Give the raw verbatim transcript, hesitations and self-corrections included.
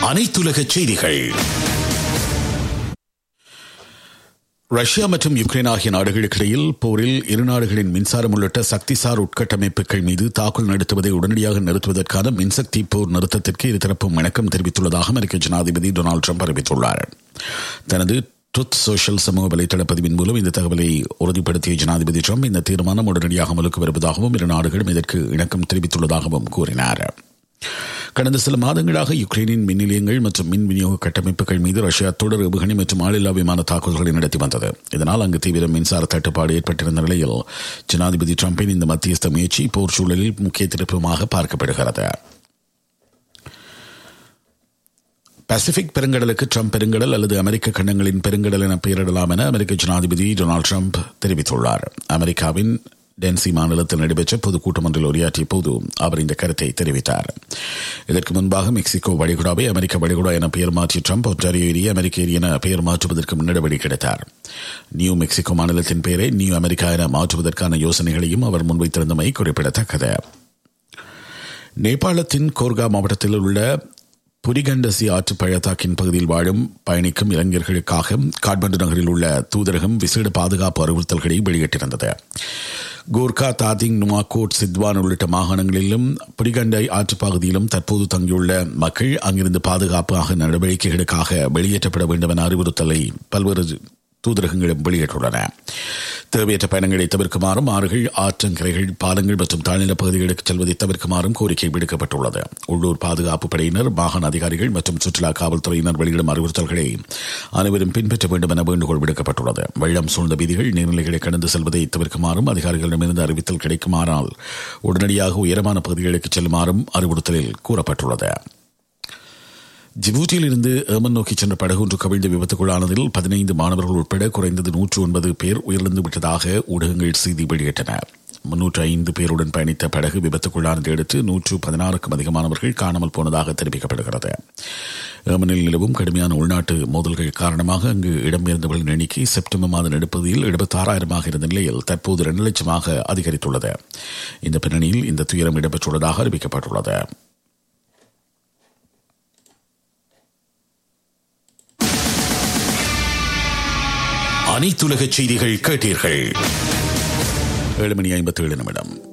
அனைத்துலக செய்திகள். ரஷ்யா மற்றும் யுக்ரைன் ஆகிய நாடுகளுக்கு இடையில் போரில் இரு நாடுகளின் மின்சாரம் உள்ளிட்ட சக்திசார் உட்கட்டமைப்புகள் மீது தாக்குதல் நடத்துவதை உடனடியாக நிறுத்துவதற்கான மின்சக்தி போர் நிறுத்தத்திற்கு இருதரப்பும் இணக்கம் தெரிவித்துள்ளதாக அமெரிக்க ஜனாதிபதி டொனால்டு ட்ரம்ப் அறிவித்துள்ளார். தனது ட்ரூத் சோஷியல் சமூக வலைதள பதிவின் மூலம் இந்த தகவலை உறுதிப்படுத்திய ஜனாதிபதி ட்ரம்ப் இந்த தீர்மானம் உடனடியாக அமலுக்கு வருவதாகவும் இரு நாடுகளும் இதற்கு இணக்கம் தெரிவித்துள்ளதாகவும் கூறினார். கடந்த சில மாதங்களாக யுக்ரைனின் மின் நிலையங்கள் மற்றும் மின் விநியோக கட்டமைப்புகள் மீது ரஷ்யா தொடர் ஏவுகணை மற்றும் ஆளில்லா விமான தாக்குதல்களை நடத்தி வந்தது. இதனால் அங்கு தீவிர மின்சார தட்டுப்பாடு ஏற்பட்டிருந்த நிலையில் ஜனாதிபதி டிரம்பின் இந்த மத்தியஸ்த முயற்சி போர் சூழலில் முக்கிய திருப்பமாக பார்க்கப்படுகிறது. பசிபிக் பெருங்கடலுக்கு ட்ரம்ப் பெருங்கடல் அல்லது அமெரிக்க கண்டங்களின் பெருங்கடல் என பெயரிடலாம் என அமெரிக்க ஜனாதிபதி டொனால்டு ட்ரம்ப் தெரிவித்துள்ளார். அமெரிக்காவின் டென்சி மாநிலத்தில் நடைபெற்ற பொதுக்கூட்டம் ஒன்றில் உரையாற்றிய போது அவர் இந்த கருத்தை தெரிவித்தார். இதற்கு முன்பாக மெக்சிகோ வளைகுடாவை அமெரிக்க வளைகுடா என பெயர் மாற்றிய ட்ரம்ப் ஒன்டாரியோ ஏரியா அமெரிக்க ஏரி என பெயர் மாற்றுவதற்கு நடவடிக்கை எடுத்தார். நியூ மெக்சிகோ மாநிலத்தின் பெயரை நியூ அமெரிக்கா என மாற்றுவதற்கான யோசனைகளையும் அவர் முன்வைத்திருந்தமை குறிப்பிடத்தக்கது. நேபாளத்தின் கோர்கா மாவட்டத்தில் உள்ள புரிகண்டசி ஆற்று பள்ளத்தாக்கின் பகுதியில் வாழும் பயணிக்கும் இளைஞர்களுக்காக காட்மாண்டு நகரில் உள்ள தூதரகம் விசேட பாதுகாப்பு அறிவுறுத்தல்களை வெளியிட்டிருந்தது. கோர்கா, தாதிங், நுமாகோட், சித்வான் உள்ளிட்ட மாகாணங்களிலும் புரிகண்டை ஆற்று பகுதியிலும் தற்போது தங்கியுள்ள மக்கள் அங்கிருந்து பாதுகாப்பாக நடவடிக்கைகளுக்காக வெளியேற்றப்பட வேண்டும் என அறிவுறுத்தலை பல்வேறு தூதரகங்களும் வெளியிட்டுள்ளன. தேவையற்ற பயணங்களை தவிர்க்குமாறும் ஆறுகள், ஆற்றங்கரைகள், பாலங்கள் மற்றும் தாழ்நில பகுதிகளுக்கு செல்வதை தவிர்க்குமாறும் கோரிக்கை விடுக்கப்பட்டுள்ளது. உள்ளூர் பாதுகாப்பு படையினர், மாகாண அதிகாரிகள் மற்றும் சுற்றுலா காவல்துறையினர் வெளியிடும் அறிவுறுத்தல்களை அனைவரும் பின்பற்ற வேண்டும் என வேண்டுகோள் விடுக்கப்பட்டுள்ளது. வெள்ளம் சூழ்ந்த வீதிகள், நீர்நிலைகளை கடந்து செல்வதை தவிர்க்குமாறும் அதிகாரிகளிடமிருந்து அறிவித்தல் கிடைக்குமானால் உடனடியாக உயரமான பகுதிகளுக்கு செல்லுமாறும் அறிவுறுத்தலில் கூறப்பட்டுள்ளது. ஜிபூட்டியில் இருந்து ஏமன் நோக்கி சென்ற படகு ஒன்று கவிழ்ந்து விபத்துக்குள்ளானதில் பதினைந்து மாணவர்கள் உட்பட குறைந்தது நூற்று ஒன்பது பேர் உயிரிழந்து விட்டதாக ஊடகங்கள் செய்தி வெளியிட்டன. முன்னூற்று ஐந்து பேருடன் பயணித்த படகு விபத்துக்குள்ளானதை அடுத்து நூற்று பதினாறுக்கும் அதிகமானவர்கள் காணாமல் போனதாக தெரிவிக்கப்படுகிறது. ஏமனில் நிலவும் கடுமையான உள்நாட்டு மோதல்கள் காரணமாக அங்கு இடம்பெயர்ந்தவர்களின் எண்ணிக்கை செப்டம்பர் மாத நடுப்பகுதியில் எழுபத்தி ஆறாயிரமாக இருந்த நிலையில் தற்போது இரண்டு லட்சமாக அதிகரித்துள்ளது. இந்த பின்னணியில் இந்த துயரம் இடம்பெற்றுள்ளதாக அறிவிக்கப்பட்டுள்ளது. அனைத்துலக செய்திகள் கேட்டீர்கள். ஏழு மணி ஐம்பத்தி ஏழு நிமிடம்.